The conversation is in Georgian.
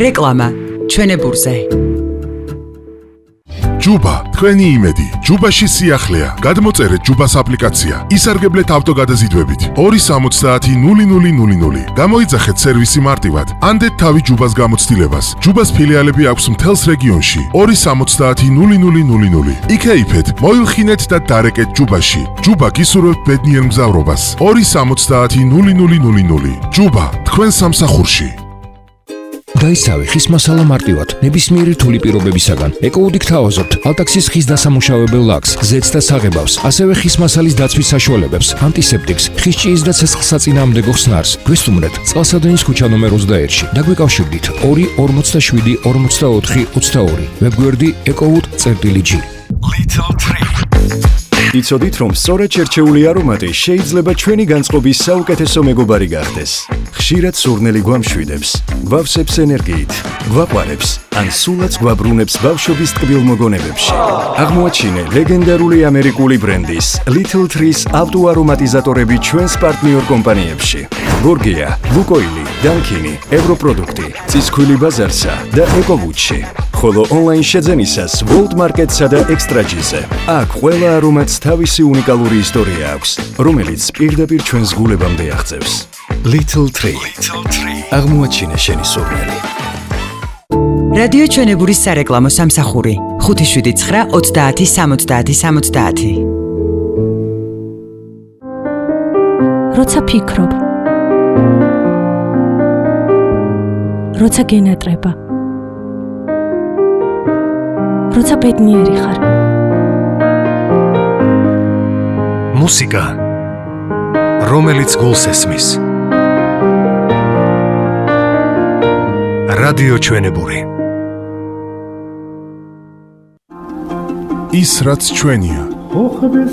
რეკლამა ჩვენებურზე. ჯუბა, თქვენი იმედი. ჯუბაში სიახლეა. გადმოწერეთ ჯუბას აპლიკაცია. ისარგებლეთ ავტოგადაზიდვებით. 270-0000. გამოიძახეთ სერვისი მარტივად. ანდეთ თავი ჯუბას გამოცდილებას. ჯუბას ფილიალები აქვს მთელს რეგიონში. 270-0000. იქეიფეთ, მოილხინეთ და დარეკეთ ჯუბაში. ჯუბა გისურვებთ ბედნიერ მგზავრობას. 270-0000. ჯუბა, თქვენ სამსახურში. დაისავე ხის მასალა მარტივად ნებისმიერი რთული პირობებისაგან. ეკოუდით თავაზობთ ალტაქსის ხის დასამუშავებელ ლაქს, ზეთს და საღებავს, ასევე ხის მასალის დაცვის საშუალებებს, ანტისეპტიკს, ხის ჭიის და ცეცხლსაწინააღმდეგო ხსნარს. გვესტუმრეთ წყალსადენის ქუჩა ნომერ 21-ში. დაგვიკავშირდით 247-24-22. ვებგვერდი ecowood.g. Little Tree. იცოდით, რომ სწორად შერჩეული არომატი შეიძლება ჩვენი განწყობის საუკეთესო მეგობარი გახდეს. ხშირად სურნელი გვამშვიდებს, გვავსებს ენერგიით, გვაყვარებს, ან სულაც გვაბრუნებს ბავშვობის ტკბილ მოგონებებში. აღმოაჩინე ლეგენდარული ამერიკული ბრენდის Little Trees ავტოარომატიზატორები ჩვენს პარტნიორ კომპანიებში. გორგია, ლუკოილი, დანკინი, ევროპროდუქტი, წისქვილი ბაზარსა და ეკოვუდში. ხოლო ონლაინ შეძენისას World Market-სა და Extra-G-ზე. აქ ყველა არომატს თავისი უნიკალური ისტორია აქვს, რომელიც პირდაპირ ჩვენს გულებამდე აღწევს. Little Tree. აღმოაჩინე შენი სურნელი. რადიო ჩვენებურის სარეკლამო სამსახური 579-30-70-70. როცა ფიქრობ, როცა გენატრება, როცა ბედნიერი ხარ. მუსიკა, რომელიც გულს ესმის. რადიო ჩვენებური. ის რაც ჩვენია.